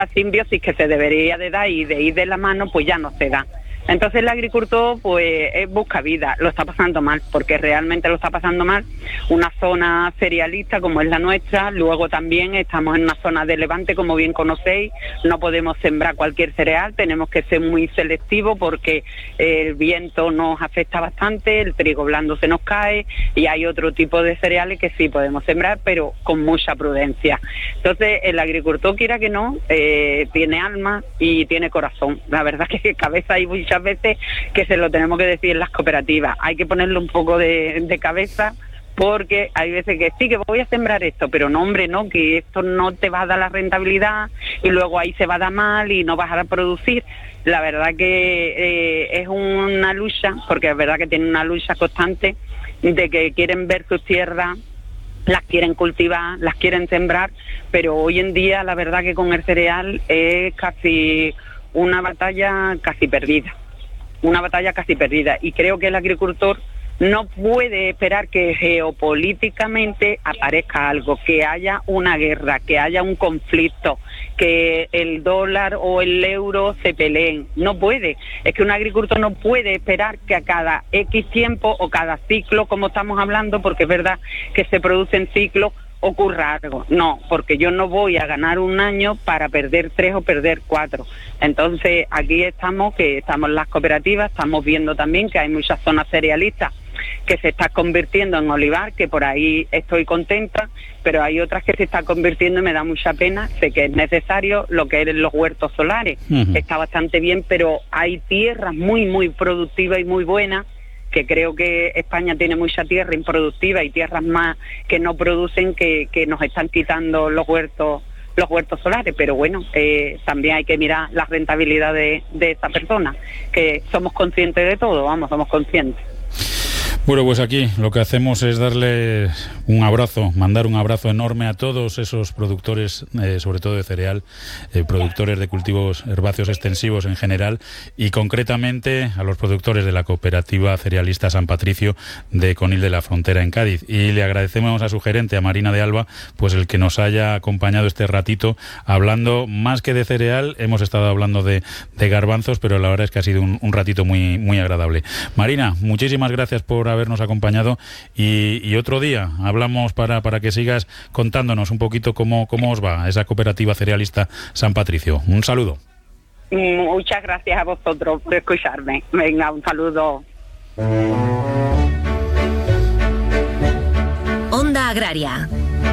simbiosis que se debería de dar y de ir de la mano, pues ya no se da. Entonces el agricultor pues busca vida, lo está pasando mal, porque realmente lo está pasando mal. Una zona cerealista como es la nuestra, luego también estamos en una zona de levante, como bien conocéis, no podemos sembrar cualquier cereal, tenemos que ser muy selectivos porque el viento nos afecta bastante, el trigo blando se nos cae y hay otro tipo de cereales que sí podemos sembrar, pero con mucha prudencia. Entonces el agricultor, quiera que no, tiene alma y tiene corazón. La verdad que cabeza hay muchas veces que se lo tenemos que decir en las cooperativas, hay que ponerle un poco de cabeza, porque hay veces que sí, que voy a sembrar esto, pero no, hombre, no, que esto no te va a dar la rentabilidad y luego ahí se va a dar mal y no vas a producir. La verdad que es una lucha, porque es verdad que tienen una lucha constante de que quieren ver sus tierras, las quieren cultivar, las quieren sembrar, pero hoy en día la verdad que con el cereal es casi una batalla casi perdida. Y creo que el agricultor no puede esperar que geopolíticamente aparezca algo, que haya una guerra, que haya un conflicto, que el dólar o el euro se peleen. No puede. Es que un agricultor no puede esperar que a cada X tiempo o cada ciclo, como estamos hablando, porque es verdad que se producen ciclos, ocurra algo. No, porque yo no voy a ganar un año para perder 3 o perder 4. Entonces aquí estamos en las cooperativas, estamos viendo también que hay muchas zonas cerealistas que se están convirtiendo en olivar, que por ahí estoy contenta, pero hay otras que se están convirtiendo y me da mucha pena. Sé que es necesario lo que es los huertos solares, está bastante bien, pero hay tierras muy, muy productivas y muy buenas, que creo que España tiene mucha tierra improductiva y tierras más que no producen, que nos están quitando los huertos solares, pero bueno, también hay que mirar la rentabilidad de esta persona, que somos conscientes de todo, somos conscientes. Bueno, pues aquí lo que hacemos es darle un abrazo, mandar un abrazo enorme a todos esos productores, sobre todo de cereal, productores de cultivos herbáceos extensivos en general, y concretamente a los productores de la cooperativa cerealista San Patricio de Conil de la Frontera en Cádiz. Y le agradecemos a su gerente, a Marina de Alba, pues el que nos haya acompañado este ratito hablando más que de cereal. Hemos estado hablando de garbanzos, pero la verdad es que ha sido un ratito muy, muy agradable. Marina, muchísimas gracias por habernos acompañado y otro día hablamos para que sigas contándonos un poquito cómo os va esa cooperativa cerealista San Patricio. Un saludo. Muchas gracias a vosotros por escucharme. Venga, un saludo. Onda Agraria.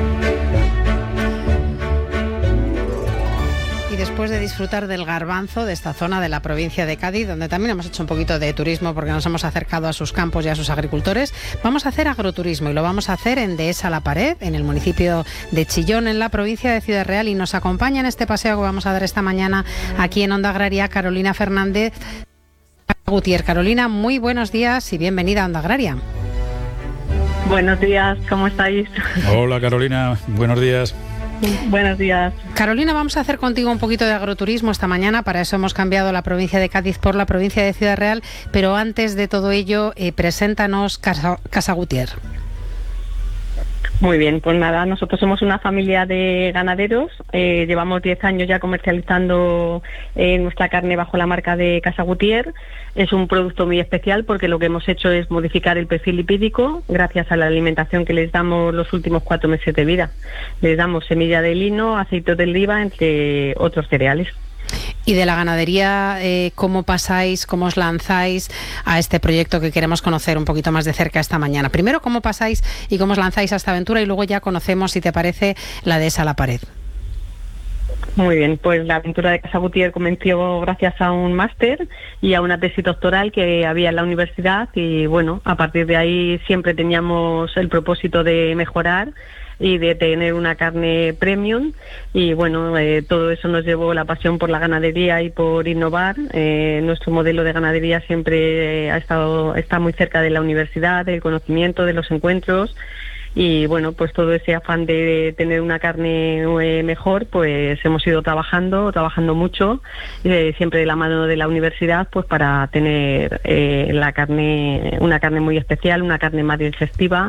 Después de disfrutar del garbanzo de esta zona de la provincia de Cádiz, donde también hemos hecho un poquito de turismo porque nos hemos acercado a sus campos y a sus agricultores, vamos a hacer agroturismo y lo vamos a hacer en Dehesa La Pared, en el municipio de Chillón, en la provincia de Ciudad Real, y nos acompaña en este paseo que vamos a dar esta mañana aquí en Onda Agraria Carolina Fernández Gutiérrez. Carolina, muy buenos días y bienvenida a Onda Agraria. Buenos días, ¿cómo estáis? Hola Carolina, buenos días. Buenos días. Carolina, vamos a hacer contigo un poquito de agroturismo esta mañana. Para eso hemos cambiado la provincia de Cádiz por la provincia de Ciudad Real. Pero antes de todo ello, preséntanos Casa Gutiérrez. Muy bien, pues nada, nosotros somos una familia de ganaderos. Llevamos 10 años ya comercializando nuestra carne bajo la marca de Casa Gutiérrez. Es un producto muy especial porque lo que hemos hecho es modificar el perfil lipídico gracias a la alimentación que les damos los últimos 4 meses de vida. Les damos semilla de lino, aceite de oliva, entre otros cereales. Y de la ganadería, ¿cómo pasáis, cómo os lanzáis a este proyecto que queremos conocer un poquito más de cerca esta mañana? Primero, ¿cómo pasáis y cómo os lanzáis a esta aventura? Y luego ya conocemos, si te parece, la Dehesa La Pared. Muy bien, pues la aventura de Casa Gutiérrez comenzó gracias a un máster y a una tesis doctoral que había en la universidad, y bueno, a partir de ahí siempre teníamos el propósito de mejorar y de tener una carne premium, y bueno, todo eso nos llevó la pasión por la ganadería y por innovar. Nuestro modelo de ganadería siempre está muy cerca de la universidad, del conocimiento, de los encuentros, y bueno, pues todo ese afán de tener una carne mejor, pues hemos ido trabajando mucho, siempre de la mano de la universidad, pues para tener una carne muy especial, una carne más digestiva,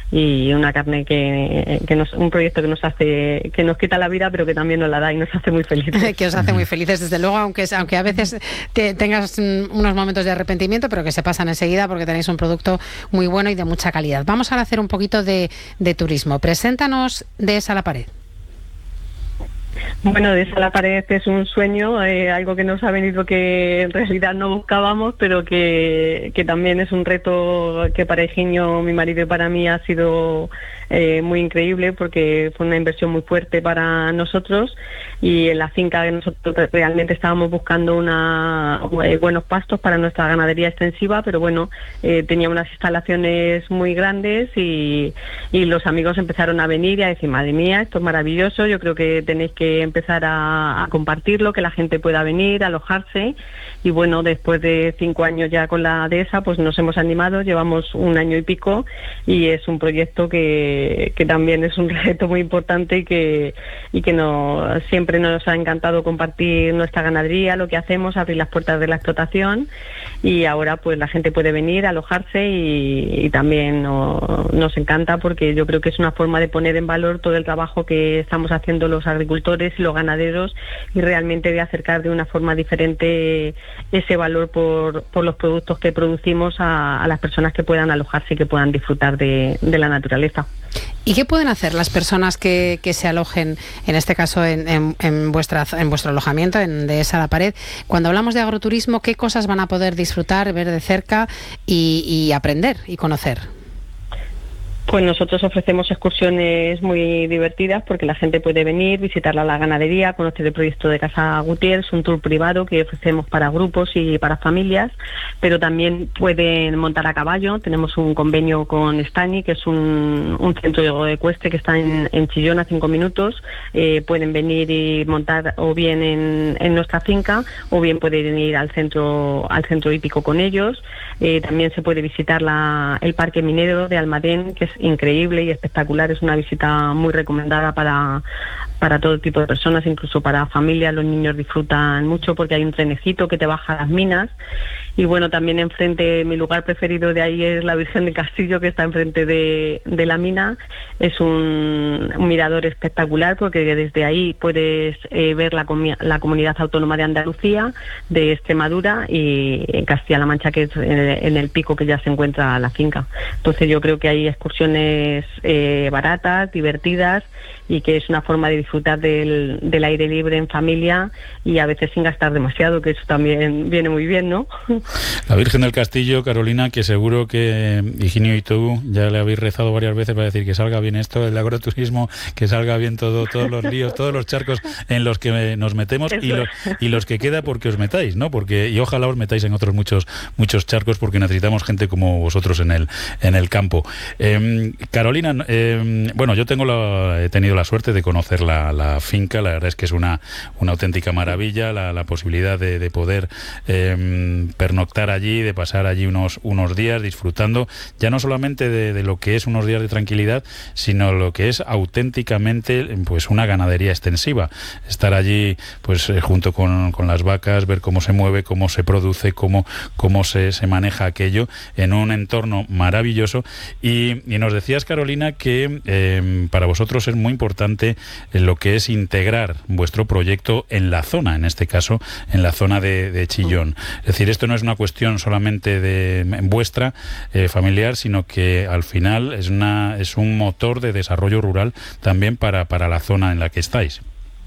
y una carne un proyecto que nos quita la vida, pero que también nos la da y nos hace muy felices. Que os hace muy felices, desde luego, aunque a veces tengas unos momentos de arrepentimiento, pero que se pasan enseguida porque tenéis un producto muy bueno y de mucha calidad. Vamos ahora a hacer un poquito de turismo. Preséntanos Dehesa La Pared. Bueno, Dehesa La Pared es un sueño, algo que nos ha venido que en realidad no buscábamos, pero que también es un reto que para Higinio, mi marido, y para mí ha sido muy increíble, porque fue una inversión muy fuerte para nosotros, y en la finca que nosotros realmente estábamos buscando buenos pastos para nuestra ganadería extensiva, pero bueno, tenía unas instalaciones muy grandes y los amigos empezaron a venir y a decir, madre mía, esto es maravilloso, yo creo que tenéis que empezar a compartirlo, que la gente pueda venir, alojarse, y bueno, después de 5 años ya con la Dehesa, pues nos hemos animado, llevamos 1 año y pico, y es un proyecto que también es un reto muy importante y que siempre nos ha encantado compartir nuestra ganadería, lo que hacemos, abrir las puertas de la explotación, y ahora pues la gente puede venir, alojarse, y también nos encanta, porque yo creo que es una forma de poner en valor todo el trabajo que estamos haciendo los agricultores y los ganaderos, y realmente de acercar de una forma diferente ese valor por los productos que producimos a las personas que puedan alojarse y que puedan disfrutar de la naturaleza. ¿Y qué pueden hacer las personas que se alojen, en este caso en vuestro alojamiento, en Dehesa La Pared? Cuando hablamos de agroturismo, ¿qué cosas van a poder disfrutar, ver de cerca y aprender y conocer? Pues nosotros ofrecemos excursiones muy divertidas, porque la gente puede venir, visitar la ganadería, conocer el proyecto de Casa Gutiérrez, es un tour privado que ofrecemos para grupos y para familias, pero también pueden montar a caballo. Tenemos un convenio con Stani, que es un centro ecuestre que está en Chillón, a 5 minutos. Pueden venir y montar o bien en nuestra finca, o bien pueden ir al centro hípico con ellos. También se puede visitar el Parque Minero de Almadén, que es increíble y espectacular, es una visita muy recomendada para todo tipo de personas, incluso para familias. Los niños disfrutan mucho porque hay un trenecito que te baja a las minas. Y bueno, también enfrente, mi lugar preferido de ahí es la Virgen del Castillo, que está enfrente de la mina. Es un mirador espectacular, porque desde ahí puedes ver la comunidad autónoma de Andalucía, de Extremadura y en Castilla-La Mancha, que es en el pico que ya se encuentra la finca. Entonces yo creo que hay excursiones baratas, divertidas, y que es una forma de disfrutar del aire libre en familia, y a veces sin gastar demasiado, que eso también viene muy bien, ¿no? La Virgen del Castillo, Carolina, que seguro que Higinio y tú ya le habéis rezado varias veces para decir que salga bien esto, el agroturismo, que salga bien todos los líos, todos los charcos en los que nos metemos, y los que queda porque os metáis, ¿no? Y ojalá os metáis en otros muchos charcos, porque necesitamos gente como vosotros en el campo. Carolina, bueno, yo he tenido la suerte de conocer la finca. La verdad es que es una auténtica maravilla la posibilidad de poder pernoctar allí, de pasar allí unos días disfrutando ya no solamente de lo que es unos días de tranquilidad, sino lo que es auténticamente pues una ganadería extensiva. Estar allí pues junto con las vacas, ver cómo se mueve, cómo se produce, cómo se maneja aquello en un entorno maravilloso. Y nos decías, Carolina, que para vosotros es muy importante lo que es integrar vuestro proyecto en la zona, en este caso en la zona de Chillón. Es decir, esto no es una cuestión solamente de vuestra familiar, sino que al final es un motor de desarrollo rural también para la zona en la que estáis.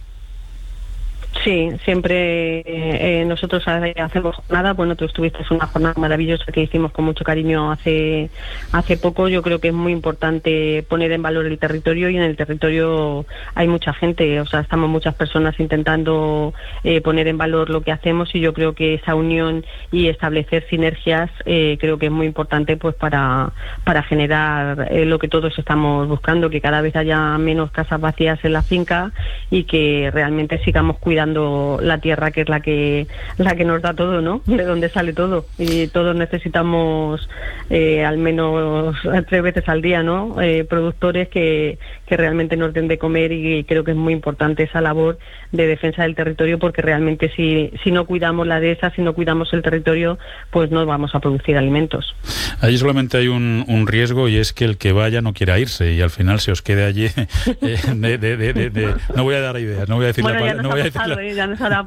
Sí, siempre nosotros hacemos jornada. Bueno, tú estuviste en una jornada maravillosa que hicimos con mucho cariño hace poco. Yo creo que es muy importante poner en valor el territorio, y en el territorio hay mucha gente, o sea, estamos muchas personas intentando poner en valor lo que hacemos, y yo creo que esa unión y establecer sinergias creo que es muy importante, pues para generar lo que todos estamos buscando, que cada vez haya menos casas vacías en la finca y que realmente sigamos cuidando cuidando la tierra, que es la que nos da todo, ¿no? De donde sale todo. Y todos necesitamos al menos 3 veces al día, ¿no? Productores que realmente nos den de comer, y creo que es muy importante esa labor de defensa del territorio, porque realmente si no cuidamos la dehesa, si no cuidamos el territorio, pues no vamos a producir alimentos. Allí solamente hay un riesgo, y es que el que vaya no quiera irse y al final se os quede allí. No voy a dar ideas, no voy a decir bueno, la palabra. Ya nos ha